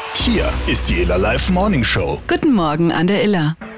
Hier ist die Iller Live Morning Show. Guten Morgen an der Iller.